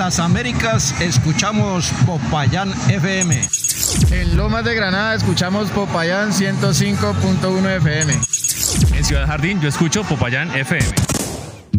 las Américas escuchamos Popayán FM. En Lomas de Granada escuchamos Popayán 105.1 FM. En Ciudad Jardín yo escucho Popayán FM.